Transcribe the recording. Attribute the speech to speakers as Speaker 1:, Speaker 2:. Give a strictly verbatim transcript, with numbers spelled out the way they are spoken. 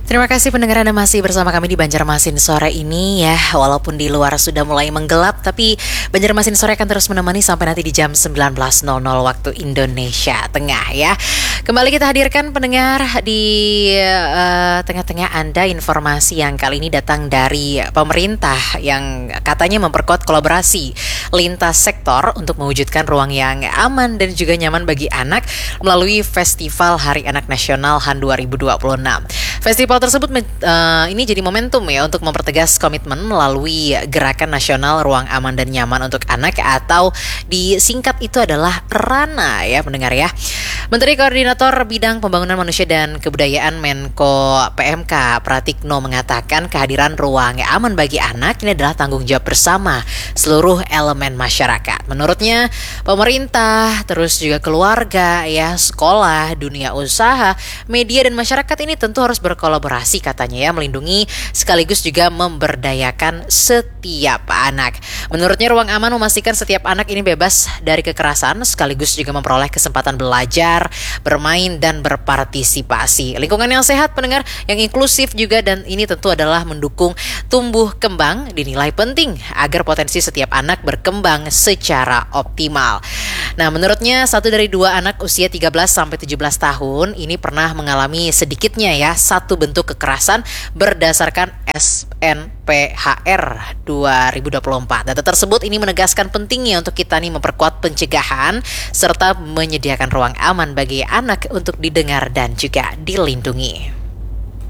Speaker 1: Terima kasih pendengar Anda masih bersama kami di Banjarmasin sore ini ya. Walaupun di luar sudah mulai menggelap, tapi Banjarmasin sore akan terus menemani sampai nanti di jam sembilan belas waktu Indonesia Tengah ya. Kembali kita hadirkan pendengar di uh, tengah-tengah Anda informasi yang kali ini datang dari pemerintah yang katanya memperkuat kolaborasi lintas sektor untuk mewujudkan ruang yang aman dan juga nyaman bagi anak melalui Festival Hari Anak Nasional H A N dua ribu dua puluh enam. Festival tersebut uh, ini jadi momentum ya untuk mempertegas komitmen melalui Gerakan Nasional Ruang Aman dan Nyaman untuk Anak atau disingkat itu adalah RANA ya pendengar ya. Menteri Koordinator Bidang Pembangunan Manusia dan Kebudayaan Menko P M K Pratikno mengatakan kehadiran ruang aman bagi anak ini adalah tanggung jawab bersama seluruh elemen masyarakat. Menurutnya pemerintah, terus juga keluarga ya, sekolah, dunia usaha, media dan masyarakat ini tentu harus berkolaborasi katanya ya, melindungi sekaligus juga memberdayakan setiap anak. Menurutnya ruang aman memastikan setiap anak ini bebas dari kekerasan sekaligus juga memperoleh kesempatan belajar, bermain dan berpartisipasi. Lingkungan yang sehat pendengar, yang inklusif juga, dan ini tentu adalah mendukung tumbuh kembang dinilai penting agar potensi setiap anak berkembang secara optimal. Nah, menurutnya satu dari dua anak usia tiga belas sampai tujuh belas tahun ini pernah mengalami sedikitnya ya satu bentuk kekerasan berdasarkan S N P H R dua ribu dua puluh empat. Data tersebut ini menegaskan pentingnya untuk kita nih memperkuat pencegahan serta menyediakan ruang aman bagi anak untuk didengar dan juga dilindungi.